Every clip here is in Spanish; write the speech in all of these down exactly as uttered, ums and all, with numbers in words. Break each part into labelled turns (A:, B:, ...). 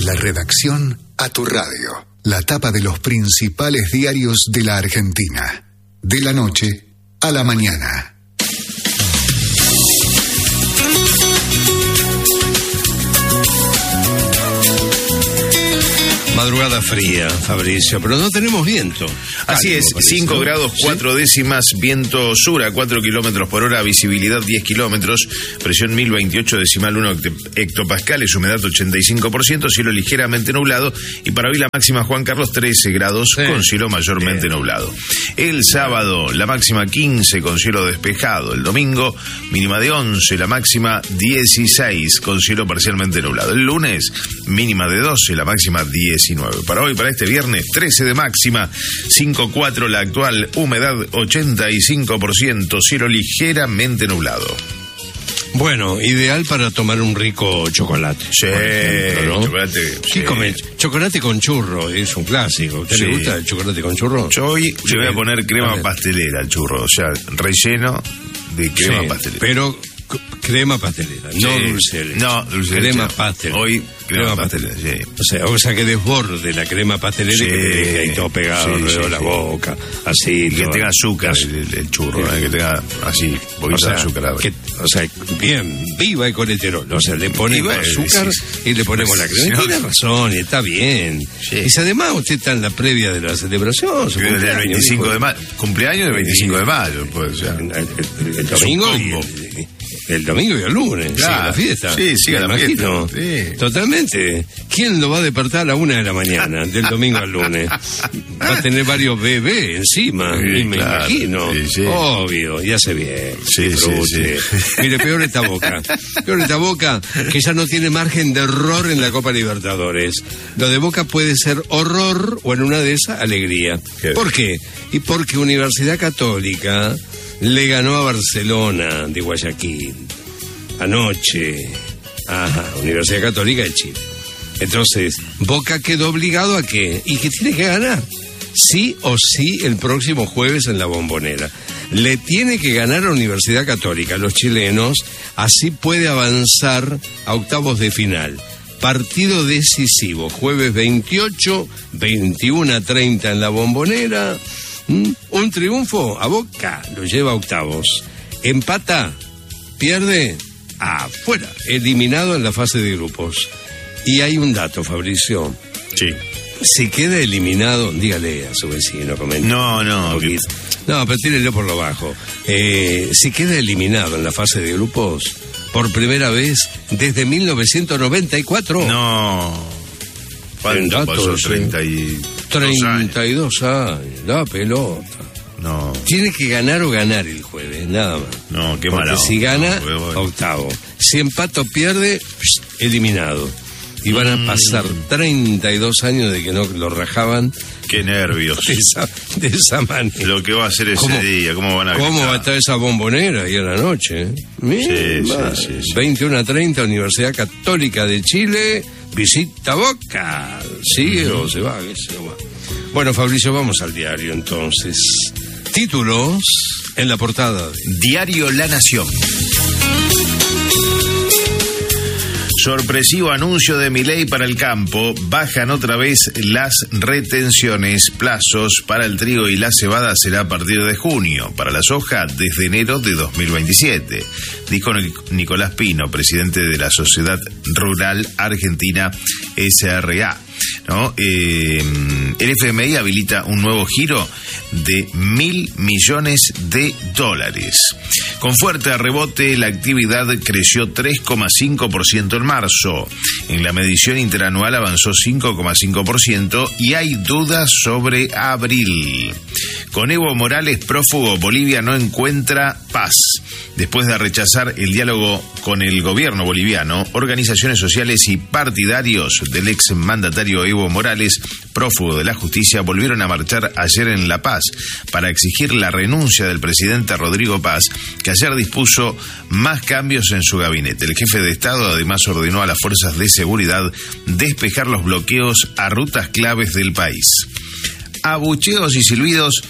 A: la redacción a tu radio. La tapa de los principales diarios de la Argentina. De la noche a la mañana.
B: Madrugada fría, Fabricio, pero no tenemos viento.
C: Así es, cinco grados, cuatro décimas, viento sur a cuatro kilómetros por hora, visibilidad diez kilómetros, presión mil veintiocho decimal uno hectopascales, humedad ochenta y cinco por ciento, cielo ligeramente nublado, y para hoy la máxima, Juan Carlos, trece grados, sí, con cielo mayormente Bien. nublado. El sábado, la máxima quince con cielo despejado. El domingo, mínima de once, la máxima dieciséis con cielo parcialmente nublado. El lunes, mínima de doce, la máxima diecinueve. Para hoy, para este viernes, trece de máxima, cinco coma cuatro la actual, humedad ochenta y cinco por ciento, cielo ligeramente nublado.
B: Bueno, ideal para tomar un rico chocolate.
C: Sí,
B: ejemplo, ¿no?
C: chocolate.
B: Sí,
C: Sí.
B: come chocolate con churro, es un clásico. ¿A usted
C: Sí.
B: le gusta el chocolate con churro?
C: Yo hoy le voy a poner crema
B: ver.
C: pastelera al churro, o sea, relleno de crema
B: Sí,
C: pastelera.
B: Pero c- crema pastelera, no
C: Sí.
B: dulce de leche.
C: No, dulce de
B: crema
C: leche no.
B: pastelera.
C: Hoy crema pastelera, sí.
B: O sea, o sea, que desborde la crema pastelera
C: Sí.
B: y que te deje ahí todo pegado
C: Sí,
B: alrededor
C: sí,
B: de la
C: sí.
B: boca, así.
C: Y que
B: todo.
C: tenga azúcar el, el churro,
B: Sí.
C: eh, que tenga así, un
B: O
C: poquito
B: sea,
C: de azúcar.
B: que, o sea, bien, viva el colesterol. O sea, le ponemos
C: Y bueno,
B: azúcar
C: sí, sí.
B: y le ponemos la crema.
C: Si no-
B: Tiene razón, y está bien.
C: Sí.
B: Y si además usted está en la previa de la celebración, su
C: El
B: cumpleaños,
C: veinticinco
B: hijo.
C: de mayo, cumpleaños del veinticinco de mayo, pues, o sea.
B: El, el- el domingo y
C: combo.
B: el, el domingo y el lunes,
C: Claro.
B: sigue la fiesta.
C: Sí, sigue
B: Me
C: la
B: imagino.
C: fiesta, sí.
B: Totalmente. ¿Quién lo va a despertar a la una de la mañana, del domingo al lunes? Va a tener varios bebés encima,
C: Sí,
B: y me
C: claro.
B: imagino.
C: Sí, sí.
B: Obvio, y hace bien.
C: Sí,
B: disfrute.
C: sí, sí.
B: Mire, peor esta Boca. Peor esta Boca, que ya no tiene margen de error en la Copa Libertadores. Lo de Boca puede ser horror o en una de esas, alegría.
C: ¿Qué?
B: ¿Por qué? Y porque Universidad Católica le ganó a Barcelona de Guayaquil anoche. Ajá, Universidad Católica de Chile. Entonces, Boca quedó obligado a qué, y que tiene que ganar, sí o sí, el próximo jueves en la Bombonera. Le tiene que ganar a Universidad Católica, los chilenos, así puede avanzar a octavos de final. Partido decisivo, jueves veintiocho, veintiuno a treinta en la Bombonera. ¿Mm? Un triunfo a Boca lo lleva a octavos. Empata, pierde, afuera, eliminado en la fase de grupos. Y hay un dato, Fabricio.
C: Sí.
B: Si queda eliminado, dígale a su vecino, comente.
C: No, no.
B: Un
C: que-
B: poquito. No, pero tírelo por lo bajo. Eh, si queda eliminado en la fase de grupos, por primera vez desde mil novecientos noventa y cuatro.
C: No.
B: En
C: ¿Cuánto
B: datos,
C: pasó?
B: sí.
C: treinta y dos años.
B: treinta y dos años, la pelota.
C: No,
B: Tiene que ganar o ganar el jueves, nada más.
C: no, qué
B: Porque
C: mala
B: si
C: onda.
B: gana,
C: No, porque bueno.
B: octavo. Si empata o pierde, psh, eliminado. Y van a
C: Mm.
B: pasar treinta y dos años de que no lo rajaban
C: Qué nervios.
B: de esa, de esa manera.
C: Lo que va a hacer ese
B: ¿Cómo-
C: día, cómo van a
B: ¿Cómo
C: gritar?
B: va a estar esa bombonera ahí a la noche? eh? Bien,
C: Sí,
B: va.
C: sí, sí, sí.
B: veintiuno a treinta, Universidad Católica de Chile, visita Boca. ¿Sigue o se va? ¿Qué se va? Bueno, Fabricio, vamos al diario entonces. Títulos en la portada. de-
C: Diario La Nación. Sorpresivo anuncio de Milei para el campo. Bajan otra vez las retenciones. Plazos para el trigo y la cebada será a partir de junio. Para la soja, desde enero de dos mil veintisiete. Dijo Nicolás Pino, presidente de la Sociedad Rural Argentina, S R A. ¿No? Eh, el F M I habilita un nuevo giro de mil millones de dólares. Con fuerte rebote, la actividad creció tres coma cinco por ciento en marzo. En la medición interanual avanzó cinco coma cinco por ciento y hay dudas sobre abril. Con Evo Morales prófugo, Bolivia no encuentra paz. Después de rechazar el diálogo con el gobierno boliviano, organizaciones sociales y partidarios del ex mandatario Evo Morales, prófugo de la justicia, volvieron a marchar ayer en La Paz para exigir la renuncia del presidente Rodrigo Paz, que ayer dispuso más cambios en su gabinete. El jefe de Estado además ordenó a las fuerzas de seguridad despejar los bloqueos a rutas claves del país. Abucheos y silbidos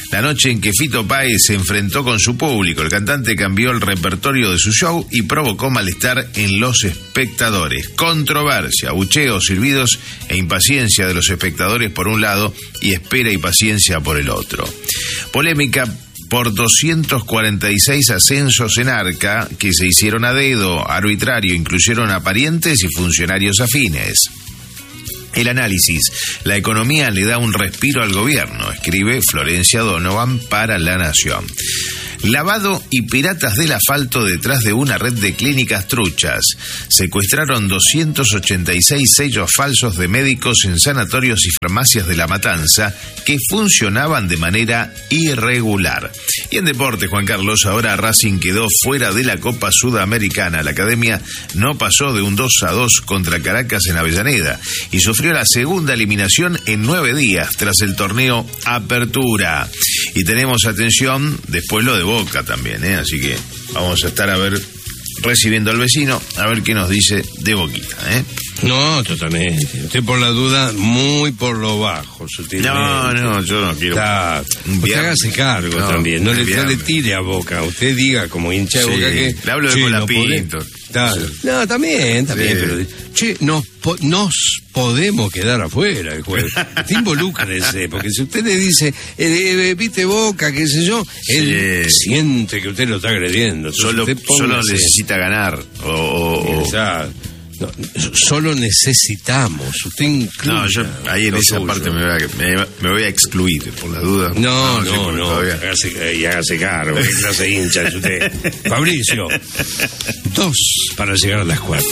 C: la noche en que Fito Páez se enfrentó con su público. El cantante cambió el repertorio de su show y provocó malestar en los espectadores. Controversia, abucheos, silbidos e impaciencia de los espectadores por un lado y espera y paciencia por el otro. Polémica por doscientos cuarenta y seis ascensos en Arca que se hicieron a dedo, arbitrario, incluyeron a parientes y funcionarios afines. El análisis: la economía le da un respiro al gobierno, escribe Florencia Donovan para La Nación. Lavado y piratas del asfalto detrás de una red de clínicas truchas. Secuestraron doscientos ochenta y seis sellos falsos de médicos en sanatorios y farmacias de La Matanza que funcionaban de manera irregular. Y en deporte, Juan Carlos, ahora Racing quedó fuera de la Copa Sudamericana. La academia no pasó de un dos a dos contra Caracas en Avellaneda y sufrió la segunda eliminación en nueve días tras el torneo Apertura. Y tenemos, atención, después lo de Boca también, ¿eh? Así que vamos a estar a ver, recibiendo al vecino, a ver qué nos dice de Boquita, ¿eh?
B: No, totalmente. Usted por la duda, muy por lo bajo, sutilmente.
C: No, no, yo no quiero.
B: Está, usted hágase cargo no, también, no le, no le tire a Boca. Usted diga como hincha de sí, Boca que...
C: Le hablo de Colapinto.
B: No, no, también, también, sí. Pero... Che, nos, po, nos podemos quedar afuera del juego. Usted involúcrese, porque si usted le dice, eh, eh, viste Boca, qué sé yo, sí. Él siente que usted lo está agrediendo.
C: Solo,
B: usted
C: solo necesita ganar. O, o,
B: o... No, solo necesitamos, usted incluye.
C: No, yo ahí en esa suyo. parte me voy, a, me, me voy a excluir, por la duda.
B: No, no, no, no hágase, y hágase cargo, qué clase de hincha es usted. Fabricio, dos para llegar a las cuatro.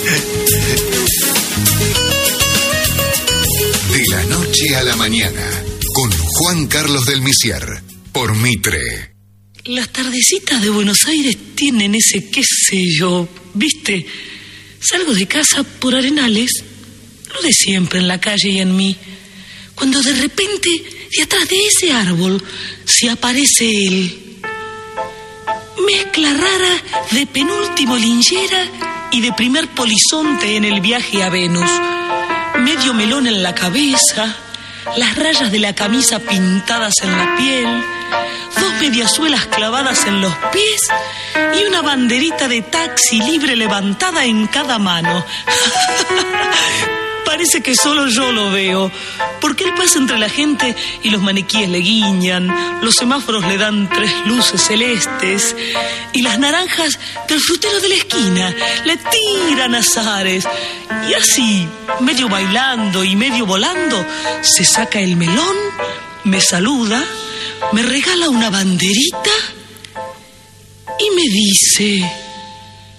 A: De la noche a la mañana, con Juan Carlos del Misier, por Mitre.
D: Las tardecitas de Buenos Aires tienen ese qué sé yo, ¿viste? Salgo de casa por Arenales, lo de siempre en la calle y en mí, cuando de repente, de atrás de ese árbol, se aparece él. Mezcla rara de penúltimo linchera y de primer polizonte en el viaje a Venus. Medio melón en la cabeza, las rayas de la camisa pintadas en la piel, dos mediasuelas clavadas en los pies y una banderita de taxi libre levantada en cada mano. Parece que solo yo lo veo, porque él pasa entre la gente y los maniquíes le guiñan, los semáforos le dan tres luces celestes y las naranjas del frutero de la esquina le tiran azares. Y así, medio bailando y medio volando, se saca el melón, me saluda, me regala una banderita y me dice...